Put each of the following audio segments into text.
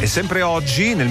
E sempre oggi, nel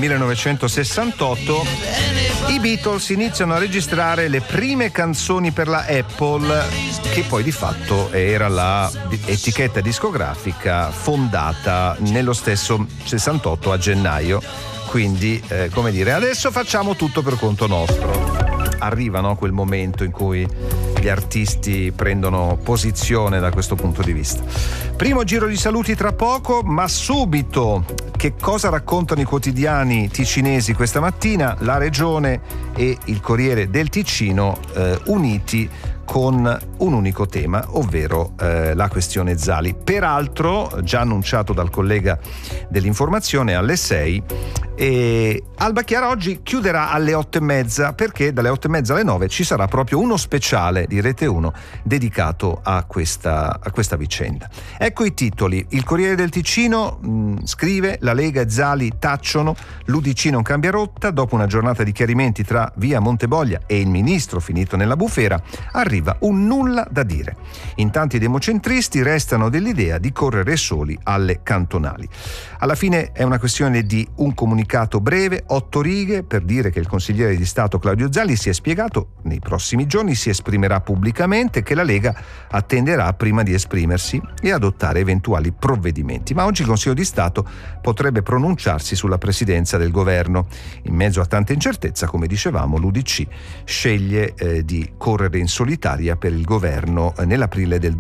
1968, i Beatles iniziano a registrare le prime canzoni per la Apple, che poi di fatto era la etichetta discografica fondata nello stesso 68 a gennaio. Quindi, come dire, adesso facciamo tutto per conto nostro. Arriva, no, quel momento in cui gli artisti prendono posizione da questo punto di vista. Primo giro di saluti tra poco, ma subito che cosa raccontano i quotidiani ticinesi questa mattina? La Regione e il Corriere del Ticino uniti con un unico tema, ovvero la questione Zali. Peraltro, già annunciato dal collega dell'informazione alle 6, Alba Chiara oggi chiuderà alle 8:30, perché dalle 8:30 alle 9 ci sarà proprio uno speciale di Rete 1 dedicato a questa vicenda. Ecco i titoli. Il Corriere del Ticino scrive: la Lega e Zali tacciono, l'UDC non cambia rotta, dopo una giornata di chiarimenti tra via Monteboglia e il ministro finito nella bufera, arriva un nulla da dire. In tanti democentristi restano dell'idea di correre soli alle cantonali. Alla fine è una questione di un comunicato breve, 8 righe, per dire che il consigliere di Stato Claudio Zali si è spiegato, nei prossimi giorni si esprimerà pubblicamente, che la Lega attenderà prima di esprimersi e adottare eventuali provvedimenti. Ma oggi il Consiglio di Stato potrebbe pronunciarsi sulla presidenza del governo. In mezzo a tanta incertezza, come dicevamo, l'UDC sceglie di correre in solitaria per il governo nell'aprile del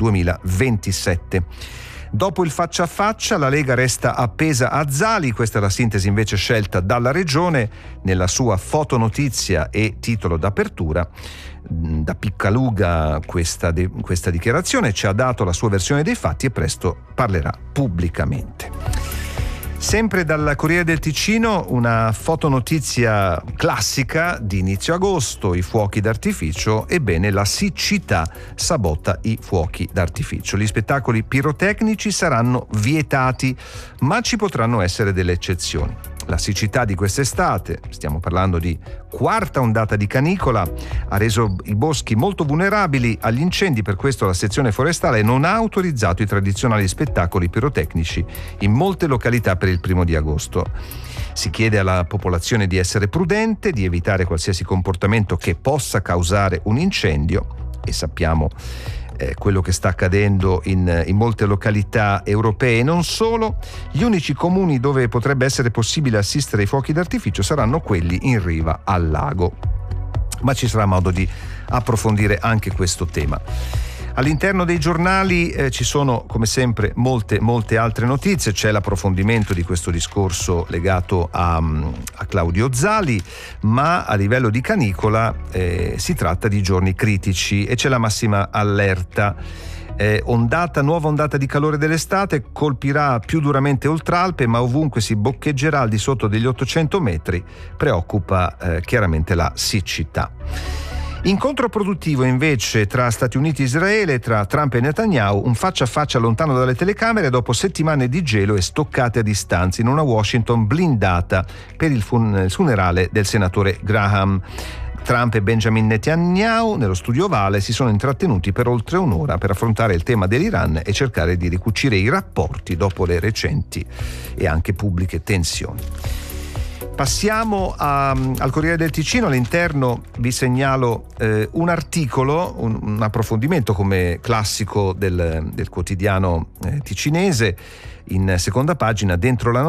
2027. Dopo il faccia a faccia, la Lega resta appesa a Zali, questa è la sintesi invece scelta dalla Regione nella sua fotonotizia e titolo d'apertura. Da Piccaluga questa dichiarazione, ci ha dato la sua versione dei fatti e presto parlerà pubblicamente. Sempre dal Corriere del Ticino una fotonotizia classica di inizio agosto, i fuochi d'artificio. Ebbene, la siccità sabota i fuochi d'artificio. Gli spettacoli pirotecnici saranno vietati, ma ci potranno essere delle eccezioni. La siccità di quest'estate, stiamo parlando di quarta ondata di canicola, ha reso i boschi molto vulnerabili agli incendi. Per questo la sezione forestale non ha autorizzato i tradizionali spettacoli pirotecnici in molte località per il 1° agosto. Si chiede alla popolazione di essere prudente, di evitare qualsiasi comportamento che possa causare un incendio, e sappiamo quello che sta accadendo in molte località europee. Non solo, gli unici comuni dove potrebbe essere possibile assistere ai fuochi d'artificio saranno quelli in riva al lago. Ma ci sarà modo di approfondire anche questo tema. All'interno dei giornali ci sono, come sempre, molte altre notizie. C'è l'approfondimento di questo discorso legato a Claudio Zali, ma a livello di canicola si tratta di giorni critici e c'è la massima allerta. Nuova ondata di calore dell'estate colpirà più duramente Oltralpe, ma ovunque si boccheggerà al di sotto degli 800 metri preoccupa chiaramente la siccità. Incontro produttivo invece tra Stati Uniti e Israele, tra Trump e Netanyahu, un faccia a faccia lontano dalle telecamere dopo settimane di gelo e stoccate a distanza in una Washington blindata per il funerale del senatore Graham. Trump e Benjamin Netanyahu nello studio ovale si sono intrattenuti per oltre un'ora per affrontare il tema dell'Iran e cercare di ricucire i rapporti dopo le recenti e anche pubbliche tensioni. Passiamo al Corriere del Ticino. All'interno vi segnalo un articolo, un approfondimento come classico del quotidiano ticinese. In seconda pagina, dentro la